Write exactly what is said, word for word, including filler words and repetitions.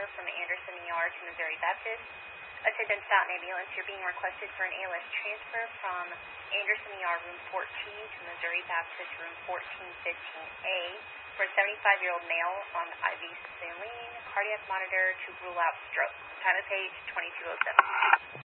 transfer from Anderson E R to Missouri Baptist. Attendance Fountain Ambulance, you're being requested for an A L S transfer from Anderson E R Room fourteen to Missouri Baptist Room fourteen fifteen A for a seventy-five-year-old male on I V saline cardiac monitor to rule out stroke. Time of page twenty-two oh seven.